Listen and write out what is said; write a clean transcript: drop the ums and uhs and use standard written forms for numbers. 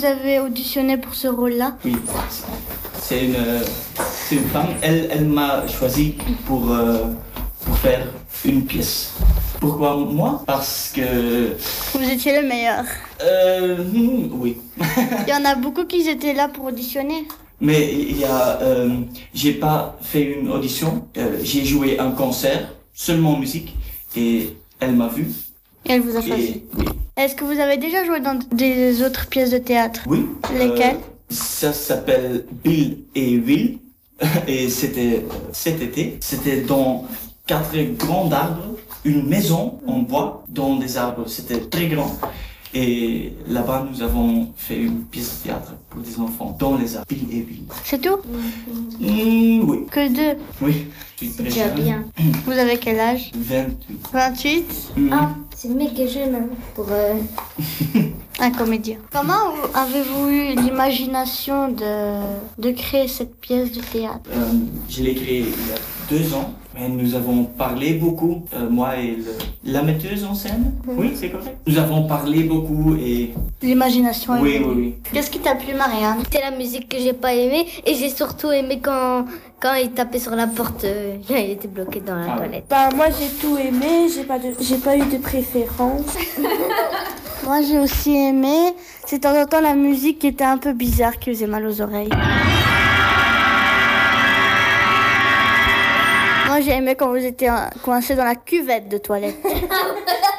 vous avez auditionné pour ce rôle-là? Oui, c'est une femme. Elle m'a choisi pour faire une pièce. Pourquoi moi? Parce que... Vous étiez le meilleur. Oui. Il y en a beaucoup qui étaient là pour auditionner. Mais j'ai pas fait une audition. J'ai joué un concert, seulement musique, et elle m'a vu. Et elle vous a choisi. Oui. Est-ce que vous avez déjà joué dans des autres pièces de théâtre? Oui. Lesquelles? Ça s'appelle Bill et Will. Et c'était cet été. C'était dans 4 grands arbres, une maison en bois dans des arbres. C'était très grand. Et là-bas, nous avons fait une pièce de théâtre pour des enfants dans les arbres. Bill et Will. C'est tout? Oui. Que 2? Oui. Je suis très Déjà jeune. bien. Vous avez quel âge? 28. 28? Ah, c'est méga jeune hein, pour... Un comédien. Comment avez-vous eu l'imagination de créer cette pièce de théâtre? Je l'ai créé il y a 2 ans, mais nous avons parlé beaucoup, moi et la metteuse en scène. Oui, c'est correct. Nous avons parlé beaucoup et... L'imagination est Oui, venue. oui, oui. Qu'est-ce qui t'a plu, Marianne? C'était la musique que j'ai pas aimée et j'ai surtout aimé quand il tapait sur la porte, il était bloqué dans la toilette. Bah moi j'ai tout aimé, j'ai pas eu de préférence. Moi, j'ai aussi aimé. C'est de temps en temps la musique qui était un peu bizarre, qui faisait mal aux oreilles. Moi, j'ai aimé quand vous étiez coincés dans la cuvette de toilette.